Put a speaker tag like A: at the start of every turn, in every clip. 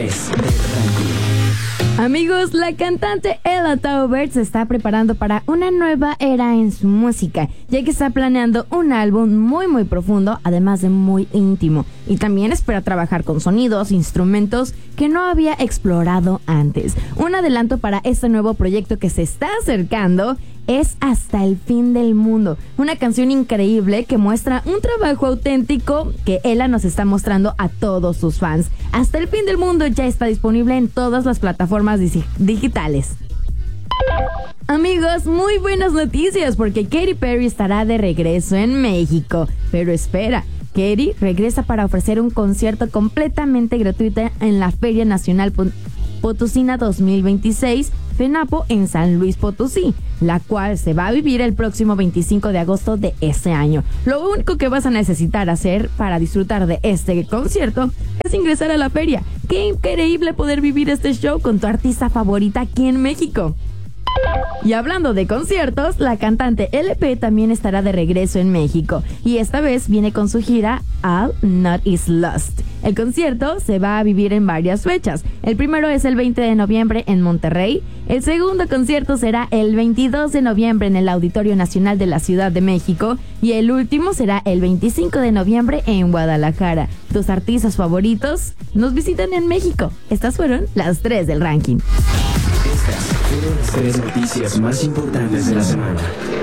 A: 3 del ranking.
B: Amigos, la cantante Ella Taubert se está preparando para una nueva era en su música, ya que está planeando un álbum muy profundo, además de muy íntimo, y también espera trabajar con sonidos, instrumentos que no había explorado antes. Un adelanto para este nuevo proyecto que se está acercando es Hasta el fin del mundo, una canción increíble que muestra un trabajo auténtico que Ella nos está mostrando a todos sus fans. Hasta el fin del mundo ya está disponible en todas las plataformas digitales. Amigos, muy buenas noticias porque Katy Perry estará de regreso en México. Pero espera, Katy regresa para ofrecer un concierto completamente gratuito en la Feria Nacional Potosina 2026, FENAPO, en San Luis Potosí, la cual se va a vivir el próximo 25 de agosto de este año. Lo único que vas a necesitar hacer para disfrutar de este concierto es ingresar a la feria. ¡Qué increíble poder vivir este show con tu artista favorita aquí en México! Y hablando de conciertos, la cantante LP también estará de regreso en México, y esta vez viene con su gira All Not Is Lost. El concierto se va a vivir en varias fechas. El primero es el 20 de noviembre en Monterrey, el segundo concierto será el 22 de noviembre en el Auditorio Nacional de la Ciudad de México, y el último será el 25 de noviembre en Guadalajara. Tus artistas favoritos nos visitan en México. Estas fueron las 3 del ranking.
A: Estas fueron las 3 noticias más importantes de la semana.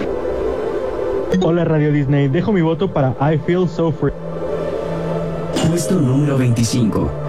C: Hola Radio Disney, dejo mi voto para I Feel So Free.
A: Puesto número 25.